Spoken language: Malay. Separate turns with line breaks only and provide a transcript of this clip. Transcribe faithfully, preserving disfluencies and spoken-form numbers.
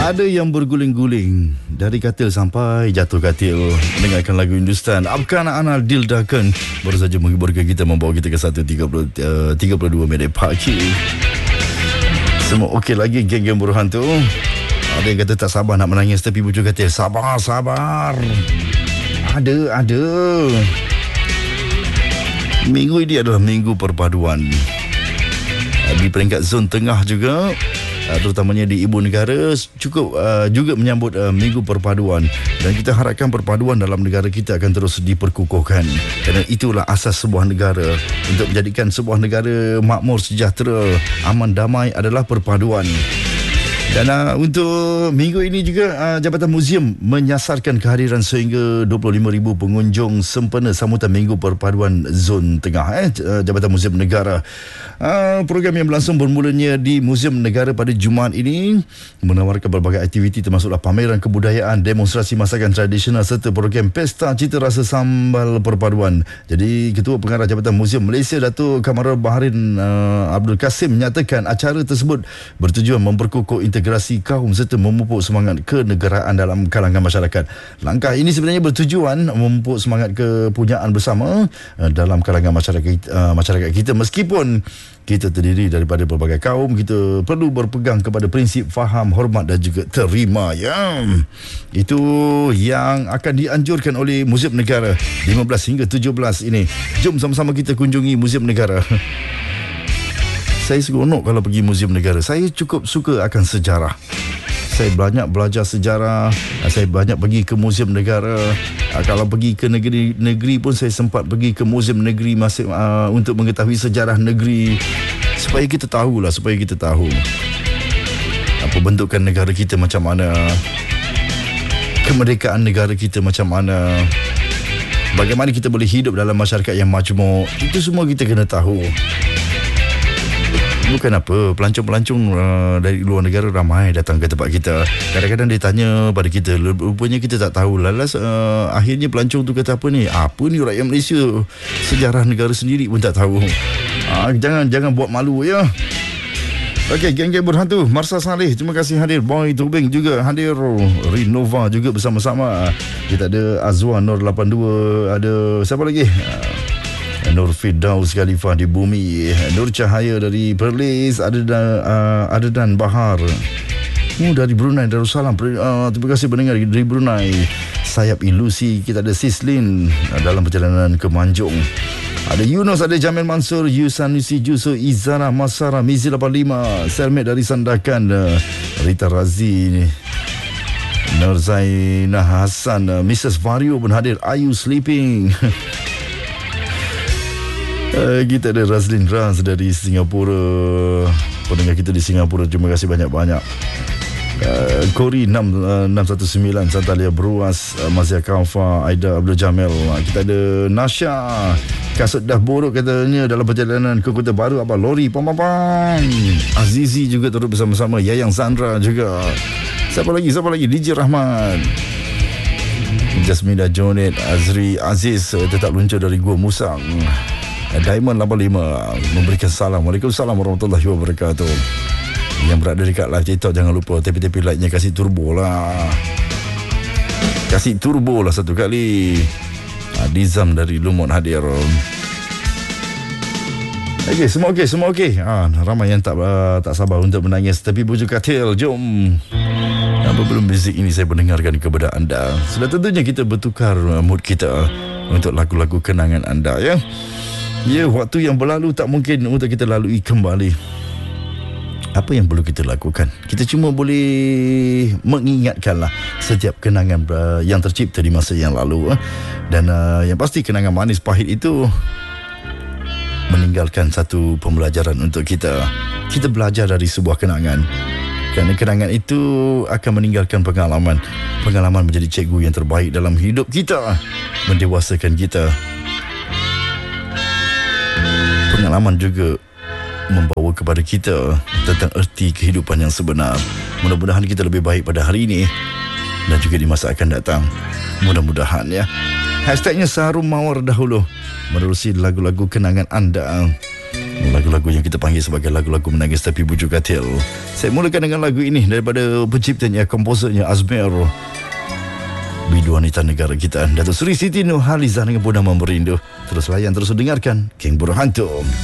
Ada yang berguling-guling dari katil sampai jatuh katil mendengarkan lagu Hindustan. Apakah anak-anak dildakan baru saja menghiburkan kita, membawa kita ke satu tiga puluh dua minit pagi. Semua okey lagi geng-geng buruhan tu. Ada yang kata tak sabar nak menangis tepi bujur katil. Sabar, sabar. Ada, ada. Minggu ini adalah minggu perpaduan. Di peringkat zon tengah juga, terutamanya di ibu negara, cukup uh, juga menyambut uh, minggu perpaduan, dan kita harapkan perpaduan dalam negara kita akan terus diperkukuhkan, kerana itulah asas sebuah negara. Untuk menjadikan sebuah negara makmur, sejahtera, aman, damai adalah perpaduan. Dan uh, untuk minggu ini juga uh, Jabatan Muzium menyasarkan kehadiran sehingga dua puluh lima ribu pengunjung sempena sambutan Minggu Perpaduan Zon Tengah eh, Jabatan Muzium Negara. Uh, program yang berlangsung bermulanya di Muzium Negara pada Jumaat ini menawarkan berbagai aktiviti, termasuklah pameran kebudayaan, demonstrasi masakan tradisional serta program Pesta Cita Rasa Sambal Perpaduan. Jadi Ketua Pengarah Jabatan Muzium Malaysia, Datuk Kamarul Baharin uh, Abdul Kasim, menyatakan acara tersebut bertujuan memperkukuh integrasi kaum serta memupuk semangat kenegaraan dalam kalangan masyarakat. Langkah ini sebenarnya bertujuan memupuk semangat kepunyaan bersama uh, dalam kalangan masyarakat uh, masyarakat kita. Meskipun kita terdiri daripada pelbagai kaum, kita perlu berpegang kepada prinsip faham, hormat dan juga terima, ya. Itu yang akan dianjurkan oleh Muzium Negara lima belas hingga tujuh belas ini. Jom sama-sama kita kunjungi Muzium Negara. Saya seronok kalau pergi Muzium Negara. Saya cukup suka akan sejarah. Saya banyak belajar sejarah. Saya banyak pergi ke Muzium Negara. Kalau pergi ke negeri-negeri pun saya sempat pergi ke Muzium Negeri masing, uh, untuk mengetahui sejarah negeri, supaya kita tahulah, supaya kita tahu apa bentukan negara kita macam mana, kemerdekaan negara kita macam mana, bagaimana kita boleh hidup dalam masyarakat yang majmuk. Itu semua kita kena tahu. Bukan apa, pelancong-pelancong uh, dari luar negara ramai datang ke tempat kita. Kadang-kadang dia tanya pada kita, rupanya kita tak tahu. Lalas uh, akhirnya pelancong tu kata apa ni? Apa ni rakyat Malaysia? Sejarah negara sendiri pun tak tahu. Uh, jangan jangan buat malu, ya. Okey, geng-geng berhantu. Marsha Saleh, terima kasih hadir. Boy Tobing juga hadir. Rinova juga bersama-sama. Kita ada Azwan Nur lapan dua. Ada siapa lagi? Uh, Nur Firdaus Khalifah di Bumi, Nur Cahaya dari Perlis, ada uh, ada dan Bahar oh, dari Brunei Darussalam. Uh, terima kasih pendengar dari Brunei. Sayap Ilusi, kita ada Sislin uh, dalam perjalanan ke Manjung. Ada Yunus, ada Jamil Mansur, Yusanusi Juso, Izara Masara, Mizi lapan lima, Sermet dari Sandakan, uh, Rita Razi, Nur Zainah Hassan, uh, Missus Vario pun hadir. Ayu Sleeping. Uh, kita ada Razlin Raz dari Singapura, pendengar kita di Singapura, terima kasih banyak-banyak. uh, Kori enam satu sembilan, Santalia Bruas, uh, Mazia Kaufa, Aida Abdul Jamil. uh, Kita ada Nasha, kasut dah buruk katanya dalam perjalanan ke Kota Baru. Apa lori pam pam pam. Azizi juga turut bersama-sama. Yayang Sandra juga. Siapa lagi? Siapa lagi? D J Rahman, Jasmina Jonet, Azri Aziz uh, tetap luncur dari Gua Musang. Diamond lapan lima memberikan salam. Waalaikumsalam warahmatullahi wabarakatuh. Yang berada dekat live TikTok, jangan lupa tepi-tepi like-nya kasih turbo lah. Kasih turbo lah satu kali. Dizam dari Lumut hadir. Okey, semua okey, semua okey. Ah, ramai yang tak uh, tak sabar untuk menangis tepi bujur katil. Jom. Apa belum muzik ini saya mendengarkan kepada anda. Sudah tentunya kita bertukar mood kita untuk lagu-lagu kenangan anda, ya. Ya, waktu yang berlalu tak mungkin untuk kita lalui kembali. Apa yang perlu kita lakukan? Kita cuma boleh mengingatkanlah setiap kenangan uh, yang tercipta di masa yang lalu. Uh. Dan uh, yang pasti kenangan manis pahit itu meninggalkan satu pembelajaran untuk kita. Kita belajar dari sebuah kenangan. Kerana kenangan itu akan meninggalkan pengalaman. Pengalaman menjadi cikgu yang terbaik dalam hidup kita. Mendewasakan kita. Pengalaman juga membawa kepada kita tentang erti kehidupan yang sebenar. Mudah-mudahan kita lebih baik pada hari ini dan juga di masa akan datang. Mudah-mudahan, ya. Hashtagnya Saharum Mawar dahulu menerusi lagu-lagu kenangan anda. Lagu-lagu yang kita panggil sebagai lagu-lagu menangis tapi bujuk katil. Saya mulakan dengan lagu ini daripada penciptanya, komposernya Azmir, bidu wanita negara kita, Datuk Seri Siti Nurhalizah dengan Purnama Merindu. Terus layan, terus dengarkan King Burhanto.